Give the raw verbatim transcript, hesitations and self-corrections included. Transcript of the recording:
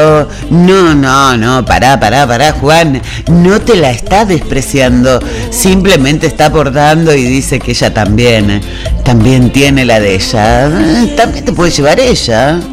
pero no, no, no, pará, pará, pará, Juan, no te la está despreciando, simplemente está aportando y dice que ella también, también tiene la de ella, también te puede llevar ella.